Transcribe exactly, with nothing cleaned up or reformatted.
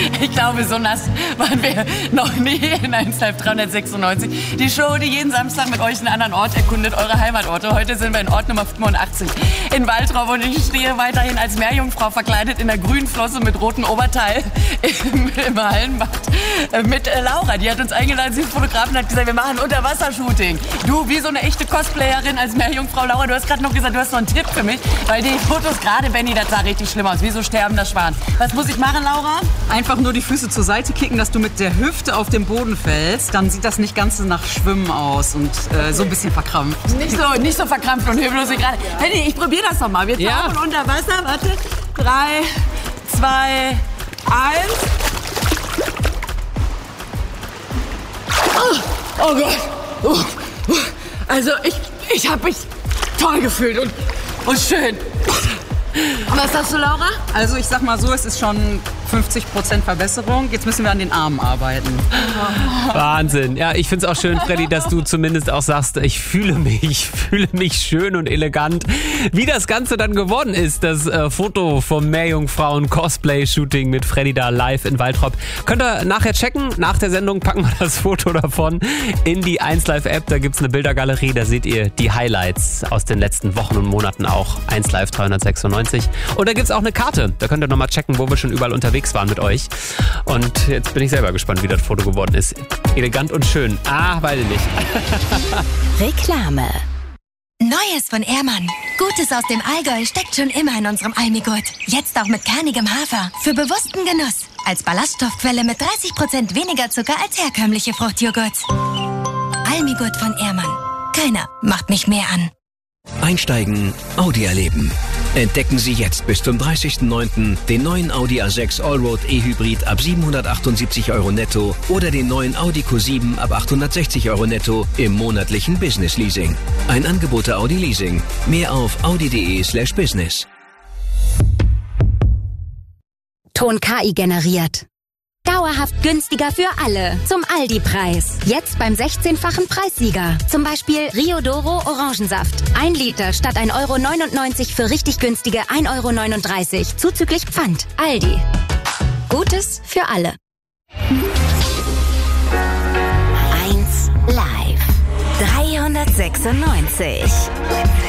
Ich glaube, so nass waren wir noch nie in eins Live dreihundertsechsundneunzig. Die Show, die jeden Samstag mit euch einen anderen Ort erkundet, eure Heimatorte. Heute sind wir in Ort Nummer fünfundachtzig in Waltrop und ich stehe weiterhin als Meerjungfrau verkleidet in der grünen Flosse mit rotem Oberteil im, im Hallenbad mit äh, Laura. Die hat uns eingeladen, sie ist Fotografin, hat gesagt, wir machen Unterwassershooting. Du, wie so eine echte Cosplayerin als Meerjungfrau. Laura, du hast gerade noch gesagt, du hast noch einen Tipp für mich, weil die Fotos gerade, Benni, das sah richtig schlimm aus, wie so sterbender Schwan. Was muss ich machen, Laura? Einfach nur die Füße zur Seite kicken, dass du mit der Hüfte auf den Boden fällst. Dann sieht das nicht ganz nach Schwimmen aus und äh, so ein bisschen verkrampft. Nicht so, nicht so verkrampft und hilflos wie gerade. Benni, ich probiere das noch mal. Wir Ja. tauchen unter Wasser. Warte. Drei, zwei, eins. Oh, oh Gott. Oh, oh. Also ich, ich habe mich toll gefühlt und, und schön. Was sagst du, Laura? Also ich sag mal so, es ist schon fünfzig Prozent Verbesserung. Jetzt müssen wir an den Armen arbeiten. Wahnsinn. Ja, ich find's auch schön, Freddy, dass du zumindest auch sagst, ich fühle mich, ich fühle mich schön und elegant. Wie das Ganze dann geworden ist, das äh, Foto vom Meerjungfrauen-Cosplay-Shooting mit Freddy da live in Waltrop, könnt ihr nachher checken. Nach der Sendung packen wir das Foto davon in die eins Live App. Da gibt's eine Bildergalerie, da seht ihr die Highlights aus den letzten Wochen und Monaten auch. eins Live dreihundertsechsundneunzig. Und da gibt's auch eine Karte. Da könnt ihr nochmal checken, wo wir schon überall unterwegs waren mit euch. Und jetzt bin ich selber gespannt, wie das Foto geworden ist. Elegant und schön. Ah, weiß ich nicht. Reklame. Neues von Ehrmann. Gutes aus dem Allgäu steckt schon immer in unserem Almigurt. Jetzt auch mit kernigem Hafer. Für bewussten Genuss. Als Ballaststoffquelle mit dreißig Prozent weniger Zucker als herkömmliche Fruchtjoghurts. Almigurt von Ehrmann. Keiner macht mich mehr an. Einsteigen, Audi erleben. Entdecken Sie jetzt bis zum dreißigsten neunten den neuen Audi A sechs Allroad E-Hybrid ab siebenhundertachtundsiebzig Euro netto oder den neuen Audi Q sieben ab achthundertsechzig Euro netto im monatlichen Business Leasing. Ein Angebot der Audi Leasing. Mehr auf audi.de slash business. Ton K I generiert. Dauerhaft günstiger für alle. Zum Aldi-Preis. Jetzt beim sechzehnfachen Preissieger. Zum Beispiel Rio Doro Orangensaft. Ein Liter statt ein Euro neunundneunzig für richtig günstige ein Euro neununddreißig. Zuzüglich Pfand. Aldi. Gutes für alle. eins Live dreihundertsechsundneunzig.